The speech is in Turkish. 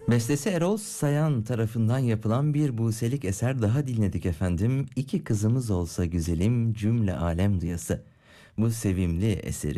Bestesi Erol Sayan tarafından yapılan bir Buse'lik eser daha dinledik efendim. İki kızımız olsa güzelim cümle alem duyası. Bu sevimli eseri